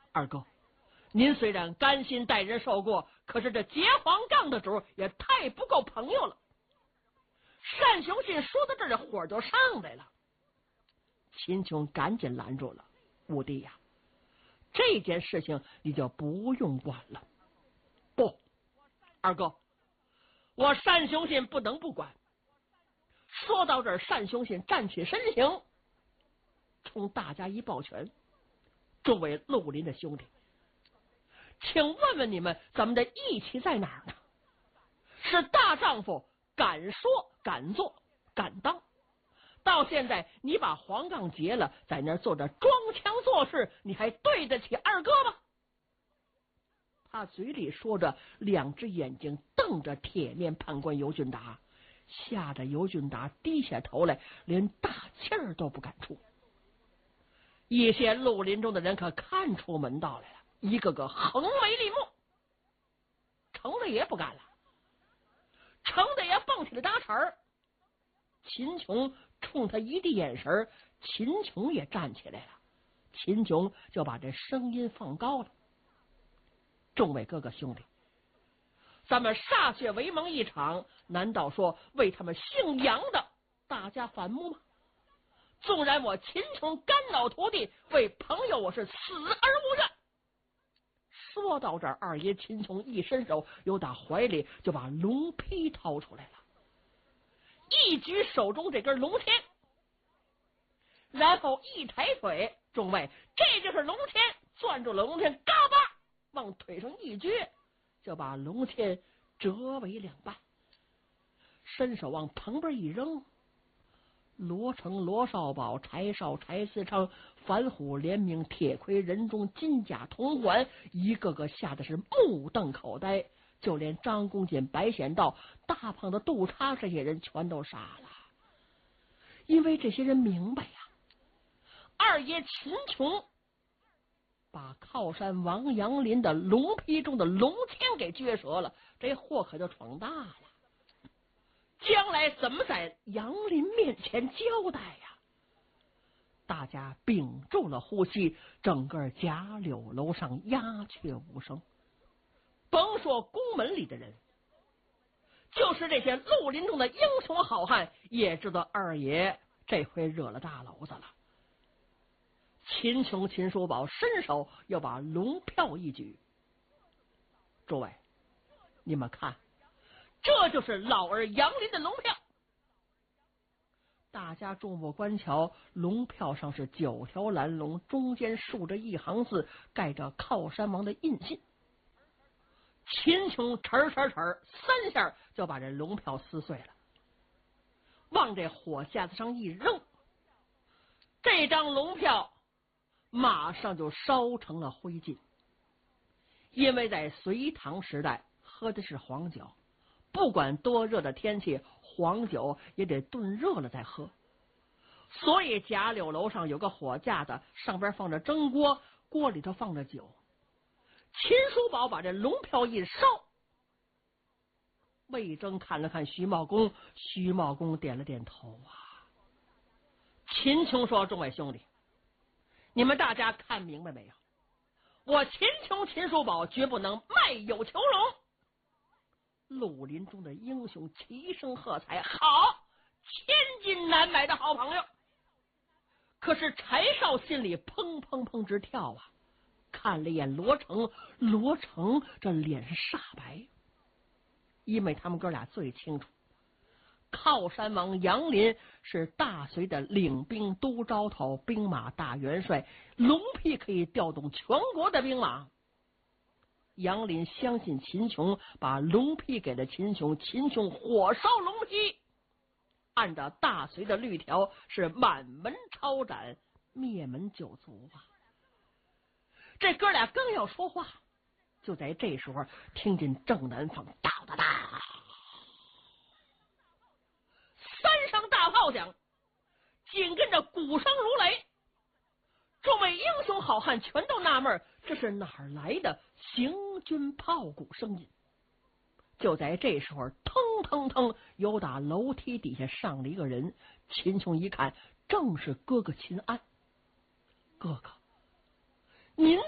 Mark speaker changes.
Speaker 1: 二哥，您虽然甘心带人受过，可是这结黄杠的主也太不够朋友了。单雄信说到这儿，火就上来了。秦琼赶紧拦住了：“五弟呀，这件事情你就不用管了。”“不，二哥，我单雄信不能不管。”说到这儿，单雄信站起身形，冲大家一抱拳：“众位绿林的兄弟，请问问你们，咱们的义气在哪儿呢？是大丈夫敢说敢做敢当，到现在你把黄杠结了，在那儿坐着装腔作势，你还对得起二哥吗？”他嘴里说着，两只眼睛瞪着铁面判官尤俊达，吓得尤俊达低下头来，连大气儿都不敢出。一些绿林中的人可看出门道来了，一个个横眉立目。程的也不干了，程的也蹦起了搭茬儿。秦琼冲他一递眼神，秦琼也站起来了。秦琼就把这声音放高了：“众位哥哥兄弟，咱们歃血为盟一场，难道说为他们姓杨的大家反目吗？纵然我秦琼肝脑涂地，为朋友我是死而无怨。”说到这儿，二爷秦琼一伸手，由打怀里就把龙披掏出来了，一举手中这根龙签，然后一抬腿：“众位，这就是龙签！”攥住了龙签，嘎巴往腿上一撅，就把龙签折为两半，伸手往旁边一扔。罗成、罗少保、柴少、柴思昌、樊虎、连明、铁盔、任中、金甲、铜环，一个个吓得是目瞪口呆，就连张公瑾、白显道、大胖的杜叉这些人全都傻了，因为这些人明白呀，二爷秦琼把靠山王杨林的龙披中的龙签给撅折了，这祸可就闯大了。将来怎么在杨林面前交代呀？大家屏住了呼吸，整个贾柳楼上鸦雀无声。甭说宫门里的人，就是这些绿林中的英雄好汉，也知道二爷这回惹了大娄子了。秦琼、秦叔宝伸手又把龙票一举：“诸位，你们看，这就是老儿杨林的龙票。”大家众目观瞧，龙票上是9条蓝龙，中间竖着一行字，盖着靠山王的印信。秦琼哧3下就把这龙票撕碎了，往这火架子上一扔，这张龙票马上就烧成了灰烬。因为在隋唐时代喝的是黄酒，不管多热的天气，黄酒也得炖热了再喝，所以贾柳楼上有个火架子，上边放着蒸锅，锅里头放着酒。秦叔宝把这龙票一烧，魏征看了看徐茂公，徐茂公点了点头啊。秦琼说：“众位兄弟，你们大家看明白没有？我秦琼、秦叔宝绝不能卖友求荣。”绿林中的英雄齐声喝彩：“好，千金难买的好朋友！”可是柴少心里砰砰砰直跳啊！看了一眼罗成，罗成这脸是煞白，因为他们哥俩最清楚，靠山王杨林是大隋的领兵都招头，兵马大元帅，龙披可以调动全国的兵马。杨林相信秦琼，把龙披给了秦琼，秦琼火烧龙披，按照大隋的律条是满门抄斩，灭门九族啊！这哥俩刚要说话，就在这时候听见正南方哒哒哒3声大炮响，紧跟着鼓声如雷。众位英雄好汉全都纳闷，这是哪儿来的行军炮鼓声音？就在这时候，腾腾腾，由打楼梯底下上了一个人。秦琼一看，正是哥哥秦安。哥哥，您